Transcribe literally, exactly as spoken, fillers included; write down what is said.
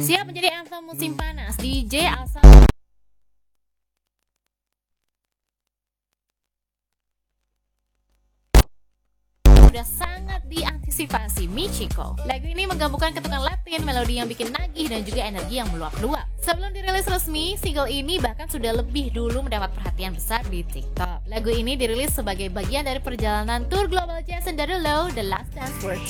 Siap menjadi anthem musim panas, D J asal sudah sangat diantisipasi Michiko. Lagu ini menggabungkan ketukan Latin, melodi yang bikin nagih dan juga energi yang meluap-luap. Sebelum dirilis resmi, single ini bahkan sudah lebih dulu mendapat perhatian besar di TikTok. Lagu ini dirilis sebagai bagian dari perjalanan tour global Jason Derulo, The Last Dance World